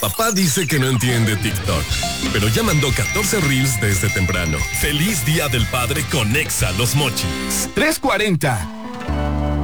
Papá dice que no entiende TikTok, pero ya mandó 14 reels desde temprano. Feliz Día del Padre con Exa Los Mochis. 340.